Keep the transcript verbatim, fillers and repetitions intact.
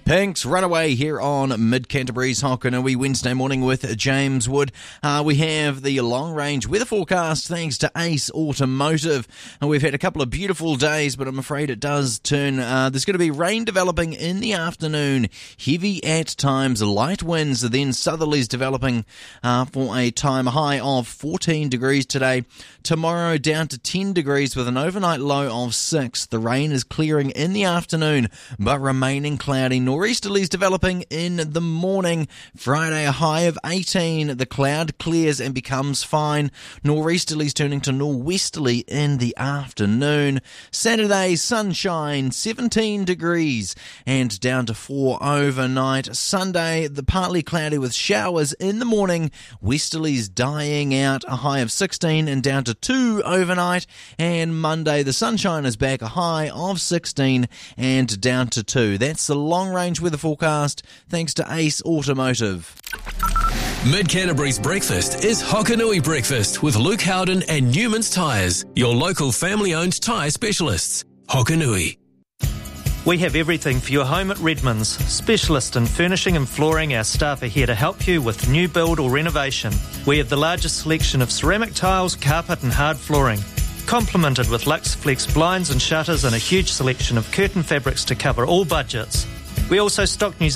Pink's Runaway here on Mid-Canterbury's Hokanui Wednesday morning with James Wood. Uh, we have the long-range weather forecast thanks to Ace Automotive. And we've had a couple of beautiful days, but I'm afraid it does turn. Uh, there's going to be rain developing in the afternoon, heavy at times, light winds, then southerlies developing uh, for a time high of fourteen degrees today. Tomorrow down to ten degrees with an overnight low of six. The rain is clearing in the afternoon, but remaining cloudy. Nor'easterlies developing in the morning. Friday, a high of eighteen. The cloud clears and becomes fine. Nor'easterlies turning to nor'westerly in the afternoon. Saturday, sunshine, seventeen degrees and down to four overnight. Sunday, the partly cloudy with showers in the morning. Westerlies dying out, a high of sixteen and down to two overnight. And Monday, the sunshine is back, a high of sixteen and down to two. That's the long range weather forecast thanks to Ace Automotive. Mid-Canterbury's breakfast is Hokanui Breakfast with Luke Howden and Newman's Tyres, your local family-owned tyre specialists. Hokanui. We have everything for your home at Redmond's. Specialist in furnishing and flooring, our staff are here to help you with new build or renovation. We have the largest selection of ceramic tiles, carpet and hard flooring, complemented with Lux Flex blinds and shutters and a huge selection of curtain fabrics to cover all budgets. We also stock New